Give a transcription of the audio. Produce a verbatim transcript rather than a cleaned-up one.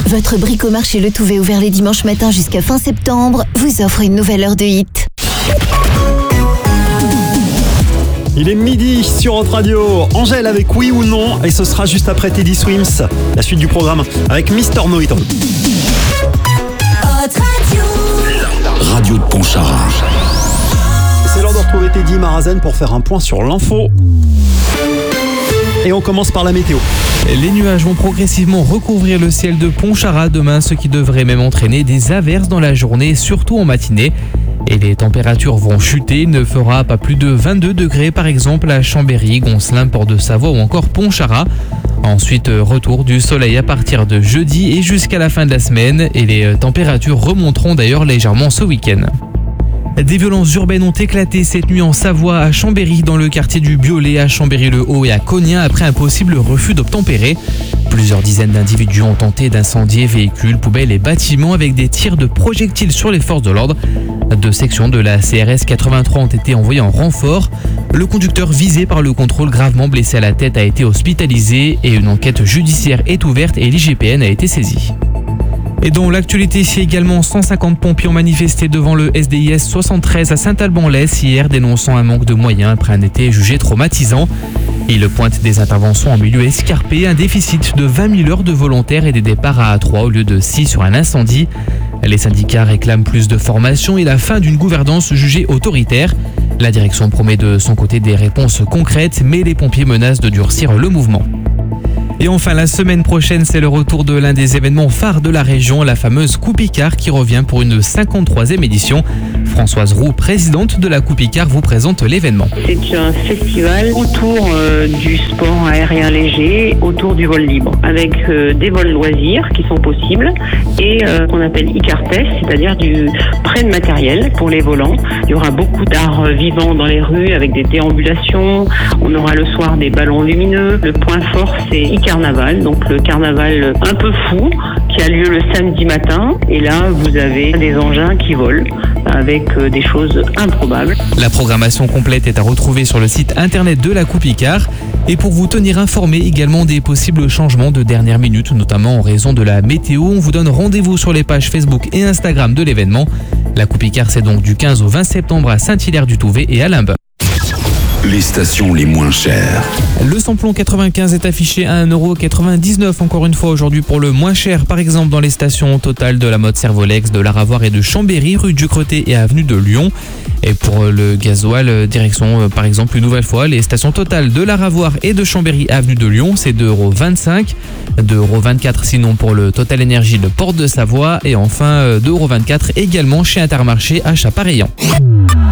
Votre bricomarché Le Touvet ouvert les dimanches matins jusqu'à fin septembre vous offre une nouvelle heure de hit. Il est midi sur Hot Radio. Angèle avec Oui ou Non, et ce sera juste après Teddy Swims. La suite du programme avec Mister Mohiton. Hot Radio. Radio de Pontcharrat. C'est l'heure de retrouver Teddy Marazen pour faire un point sur l'info. Et on commence par la météo. Les nuages vont progressivement recouvrir le ciel de Pontcharrat demain, ce qui devrait même entraîner des averses dans la journée, surtout en matinée. Et les températures vont chuter, il ne fera pas plus de vingt-deux degrés par exemple à Chambéry, Goncelin, Port-de-Savoie ou encore Pontcharrat. Ensuite, retour du soleil à partir de jeudi et jusqu'à la fin de la semaine, et les températures remonteront d'ailleurs légèrement ce week-end. Des violences urbaines ont éclaté cette nuit en Savoie, à Chambéry, dans le quartier du Biolay, à Chambéry-le-Haut et à Cognien, après un possible refus d'obtempérer. Plusieurs dizaines d'individus ont tenté d'incendier véhicules, poubelles et bâtiments avec des tirs de projectiles sur les forces de l'ordre. Deux sections de la C R S quatre-vingt-trois ont été envoyées en renfort. Le conducteur visé par le contrôle, gravement blessé à la tête, a été hospitalisé et une enquête judiciaire est ouverte et l'I G P N a été saisi. Et dans l'actualité, ici également, cent cinquante pompiers ont manifesté devant le S D I S soixante-treize à Saint-Alban-l'Hesse hier, dénonçant un manque de moyens après un été jugé traumatisant. Ils pointent des interventions en milieu escarpé, un déficit de vingt mille heures de volontaires et des départs à trois au lieu de six sur un incendie. Les syndicats réclament plus de formation et la fin d'une gouvernance jugée autoritaire. La direction promet de son côté des réponses concrètes, mais les pompiers menacent de durcir le mouvement. Et enfin, la semaine prochaine, c'est le retour de l'un des événements phares de la région, la fameuse Coupe Icare qui revient pour une cinquante-troisième édition. Françoise Roux, présidente de la Coupe Icare, vous présente l'événement. C'est un festival autour euh, du sport aérien léger, autour du vol libre, avec euh, des vols loisirs qui sont possibles et euh, qu'on appelle Icare Test, c'est-à-dire du prêt de matériel pour les volants. Il y aura beaucoup d'art vivant dans les rues avec des déambulations. On aura le soir des ballons lumineux. Le point fort, c'est Icare Carnaval, donc le carnaval un peu fou qui a lieu le samedi matin, et là vous avez des engins qui volent avec des choses improbables. La programmation complète est à retrouver sur le site internet de la Coupe Icare, et pour vous tenir informé également des possibles changements de dernière minute, notamment en raison de la météo, on vous donne rendez-vous sur les pages Facebook et Instagram de l'événement. La Coupe Icare, c'est donc du quinze au vingt septembre à Saint-Hilaire-du-Touvet et à Limbes. Les stations les moins chères. Le samplon quatre-vingt-quinze est affiché à un euro quatre-vingt-dix-neuf encore une fois aujourd'hui pour le moins cher. Par exemple dans les stations Total de la Motte Servolex, de l'Aravoire et de Chambéry, rue du Creté et avenue de Lyon. Et pour le gasoil, direction par exemple une nouvelle fois les stations Total de l'Aravoire et de Chambéry, avenue de Lyon, c'est deux euros vingt-cinq. deux euros vingt-quatre sinon pour le Total Énergie de Porte-de-Savoie. Et enfin deux euros vingt-quatre également chez Intermarché à Chapareillan.